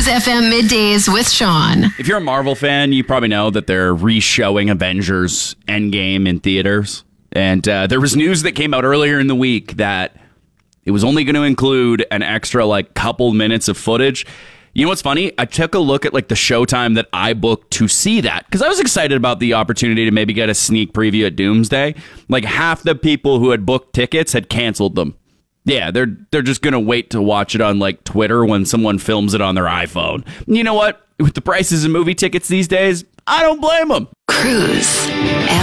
Cruise FM Middays with Sean. If you're a Marvel fan, you probably know that they're re-showing Avengers Endgame in theaters. And there was news that came out earlier in the week that it was only going to include an extra couple minutes of footage. You know what's funny? I took a look at the showtime that I booked to see that because I was excited about the opportunity to maybe get a sneak preview at Doomsday. Half the people who had booked tickets had canceled them. Yeah, they're just going to wait to watch it on Twitter when someone films it on their iPhone. You know what? With the prices of movie tickets these days, I don't blame them. Cruise